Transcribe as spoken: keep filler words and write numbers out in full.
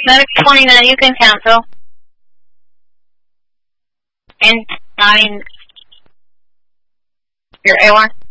Medic twenty-nine, you can cancel. And, I mean, your A one.